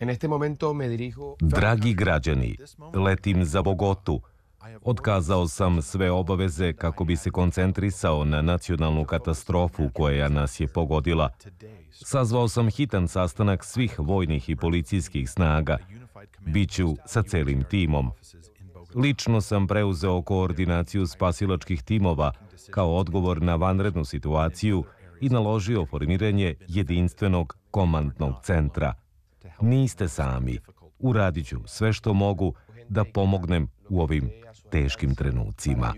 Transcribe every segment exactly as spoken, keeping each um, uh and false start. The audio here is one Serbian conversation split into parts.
Dragi građani, letim za Bogotu. Otkazao sam sve obaveze kako bi se koncentrisao na nacionalnu katastrofu koja nas je pogodila. Sazvao sam hitan sastanak svih vojnih i policijskih snaga. Biću sa celim timom. Lično sam preuzeo koordinaciju spasilačkih timova kao odgovor na vanrednu situaciju i naložio formiranje jedinstvenog komandnog centra. Niste sami. Uradit ću sve što mogu da pomognem u ovim teškim trenucima.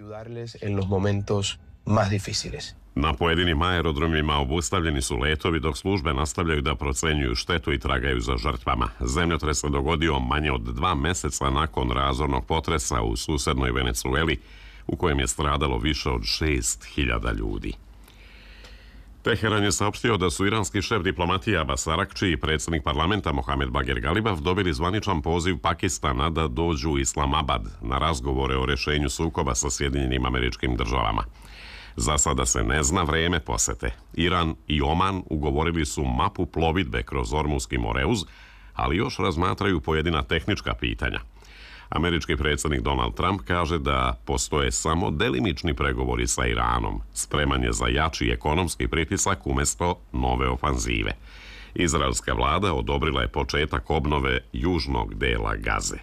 Na pojedinim aerodromima obustavljeni su letovi dok službe nastavljaju da procenjuju štetu i tragaju za žrtvama. Zemljotres se dogodio manje od dva meseca nakon razornog potresa u susednoj Venecueli, u kojem je stradalo više od šest hiljada ljudi. Teheran je saopštio da su iranski šef diplomatije Abbas Arakči i predsjednik parlamenta Mohamed Bagher Ghalibaf dobili zvaničan poziv Pakistana da dođu u Islamabad na razgovore o rešenju sukoba sa Sjedinjenim Američkim Državama. Za sada se ne zna vreme posete. Iran i Oman ugovorili su mapu plovidbe kroz Ormuski Moreuz, ali još razmatraju pojedina tehnička pitanja. Američki predsjednik Donald Trump kaže da postoje samo delimični pregovori sa Iranom, spremanje za jači ekonomski pritisak umjesto nove ofanzive. Izraelska vlada odobrila je početak obnove južnog dela Gaze.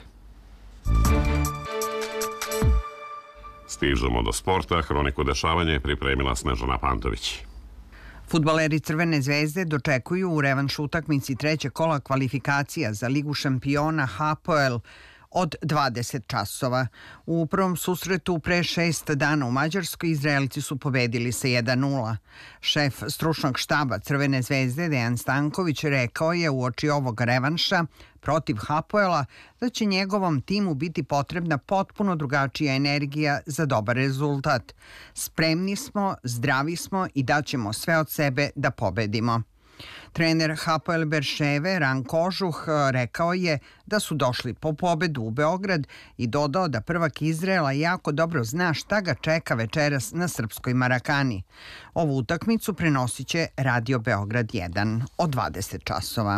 Stižemo do sporta. Hroniku dešavanja je pripremila Snežana Pantović. Fudbaleri Crvene zvezde dočekuju u revanš utakmici trećeg kola kvalifikacija za Ligu šampiona Hapoel od dvadeset časova. U prvom susretu pre šest dana u Mađarskoj Izraelci su pobedili sa jedan nula. Šef stručnog štaba Crvene zvezde Dejan Stanković rekao je uoči ovog revanša protiv Hapoela da će njegovom timu biti potrebna potpuno drugačija energija za dobar rezultat. Spremni smo, zdravi smo i daćemo sve od sebe da pobedimo. Trener Hapoel Berševe Ran Kožuh rekao je da su došli po pobedu u Beograd i dodao da prvak Izraela jako dobro zna šta ga čeka večeras na srpskoj Marakani. Ovu utakmicu prenosit će Radio Beograd jedan od dvadeset časova.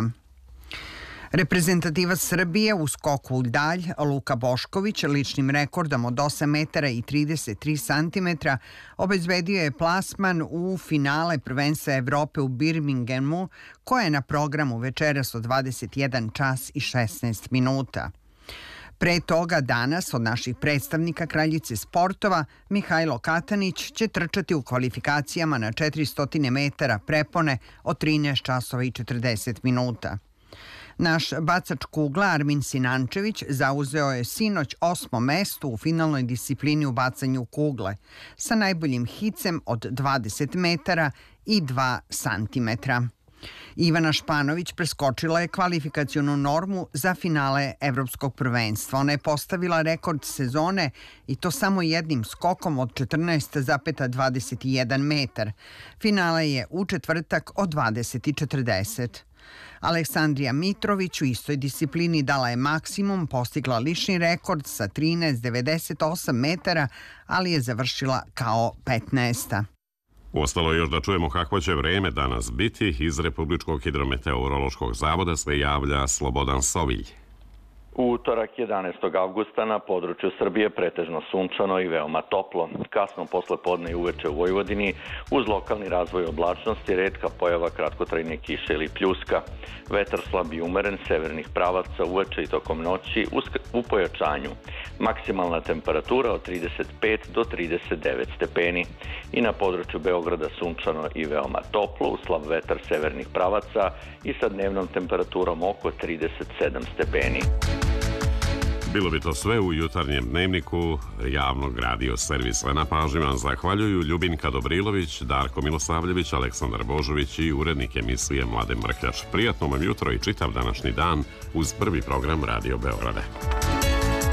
Reprezentativac Srbije u skoku u dalj Luka Bošković ličnim rekordom od osam metara i trideset tri santimetra obezbedio je plasman u finale prvenstva Evrope u Birminghamu, koje je na programu večeras od dvadeset jedan čas i šesnaest minuta. Pre toga danas od naših predstavnika Kraljice sportova Mihajlo Katanić će trčati u kvalifikacijama na četiristo metara prepone od trinaest časova i četrdeset minuta. Naš bacač kugla Armin Sinančević zauzeo je sinoć osmo mesto u finalnoj disciplini u bacanju kugle sa najboljim hicem od dvadeset metara i dva santimetra. Ivana Španović preskočila je kvalifikacionu normu za finale Evropskog prvenstva. Ona je postavila rekord sezone i to samo jednim skokom od četrnaest zarez dvadeset jedan metar. Finale je u četvrtak od dvadeset i četrdeset. Aleksandrija Mitrović u istoj disciplini dala je maksimum, postigla lični rekord sa trinaest zarez devedeset osam metara, ali je završila kao petnaesta. Ostalo je još da čujemo kakvo će vreme danas biti. Iz Republičkog hidrometeorološkog zavoda se javlja Slobodan Sovilj. U utorak jedanaestog avgusta na području Srbije pretežno sunčano i veoma toplo. Kasno posle podne i uveče u Vojvodini uz lokalni razvoj oblačnosti retka pojava kratkotrajne kiše ili pljuska. Vetar slab i umeren severnih pravaca uveče i tokom noći u pojačanju. Maksimalna temperatura od trideset pet do trideset devet stepeni. I na području Beograda sunčano i veoma toplo uz slab vetar severnih pravaca i sa dnevnom temperaturom oko trideset sedam stepeni. Bilo bi to sve u jutarnjem dnevniku javnog radio servisa. Na pažnjima zahvaljuju Ljubinka Dobrilović, Darko Milosavljević, Aleksandar Božović i urednik emisije Mladen Mrkljač. Prijatno vam jutro i čitav današnji dan uz prvi program Radio Beograda.